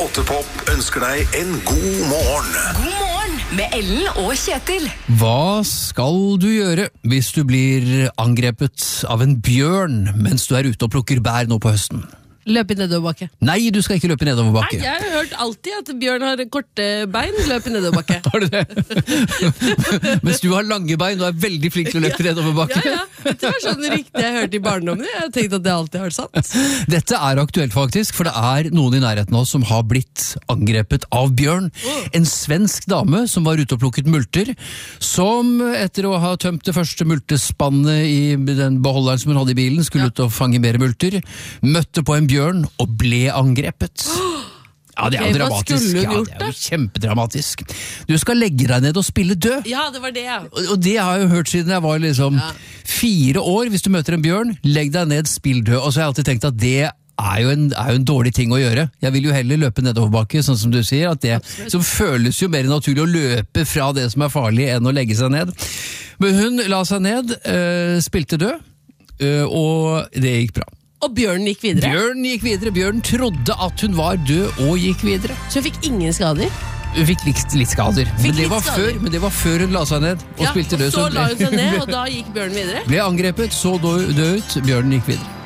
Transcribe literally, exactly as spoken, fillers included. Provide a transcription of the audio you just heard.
Åttepop ønsker deg en god morgen. God morgen med Ellen og Kjetil. Hva skal du gjøre hvis du blir angrepet av en bjørn mens du er ute og plukker bær nå på høsten? Løp i nedoverbakke. Nei, du skal ikke løpe i nedoverbakke. Nei, jeg har hørt alltid at bjørn har korte bein, løp i nedoverbakke. Har du det? Mens du har lange bein og er veldig flink til å løpe i nedoverbakke. Ja, ja. Dette var sånn riktig jeg hørte i barndommen. Jeg har tenkt at det alltid har vært sant. Dette er aktuelt faktisk, for det er noen i nærheten av oss som har blitt angrepet av bjørn. En svensk dame som var ute og plukket multer, som etter å ha tømt det første multespannet i den beholderen som hun hadde i bilen, skulle Ja. ut og fange mer multer, møtte på en bjørn og ble angrepet. Ja, det er jo Ok, hva dramatisk. skulle hun Ja, gjort, det er jo kjempedramatisk. Du skal legge deg ned og spille død. Ja, det var det, ja. Og og det har jeg jo hørt siden jeg var liksom Ja. fire år. Hvis du møter en bjørn, legg deg ned, spill død. Og så har jeg alltid tenkt at det er jo, en, er jo en dårlig ting å gjøre. Jeg vil jo heller løpe nedoverbakke, sånn som du sier. At det som føles jo mer naturlig å løpe fra det som er farlig, enn å legge seg ned. Men hun la seg ned, øh, spilte død, øh, og det gikk bra. Og bjørnen gikk videre. Bjørn gikk videre. Bjørn trodde at hun var død og gikk videre. Så hun fikk ingen skader. Hun fikk litt, litt skader. Fikk Men det, litt var skader. før, men det var før hun la seg ned og Ja, spilte død. og så ble- la hun seg ned, og da gikk bjørnen videre. ble angrepet, så død, død ut, bjørnen gikk videre.